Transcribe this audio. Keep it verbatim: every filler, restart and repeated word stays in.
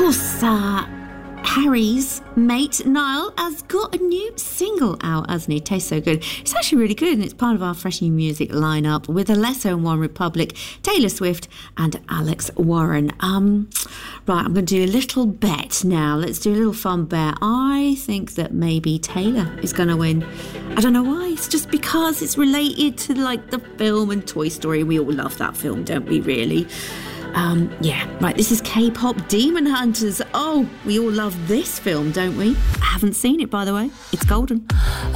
course, uh, Harry's mate, Niall, has got a new single out, hasn't he? It tastes so good. It's actually really good, and it's part of our fresh new music lineup with Alesso and One Republic, Taylor Swift and Alex Warren. Um, right, I'm going to do a little bet now. Let's do a little fun bet. I think that maybe Taylor is going to win. I don't know why. It's just because it's related to, like, the film and Toy Story. We all love that film, don't we, really? Um, yeah, right, this is K-pop Demon Hunters. Oh, we all love this film, don't we? I haven't seen it, by the way. It's golden.